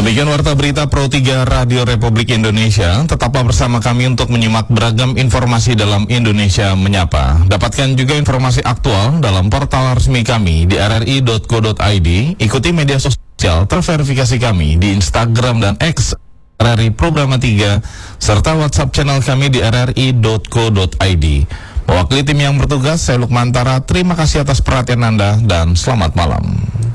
Demikian warta berita Pro 3 Radio Republik Indonesia. Tetaplah bersama kami untuk menyimak beragam informasi dalam Indonesia Menyapa. Dapatkan juga informasi aktual dalam portal resmi kami di rri.co.id. Ikuti media sosial terverifikasi kami di Instagram dan X RRI Programa 3 serta WhatsApp channel kami di rri.co.id. Mewakili tim yang bertugas, saya Lukmantara. Terima kasih atas perhatian Anda dan selamat malam.